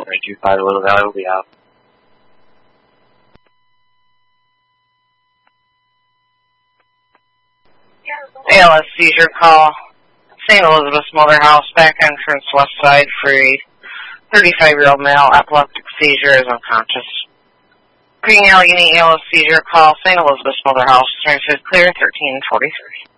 325 Little Valley will be out. ALS seizure call. St. Elizabeth Mother House, back entrance, west side, free. 35-year-old male, epileptic seizure, is unconscious. Green Allegheny ALS seizure call. St. Elizabeth Mother House, transferred clear, 1343.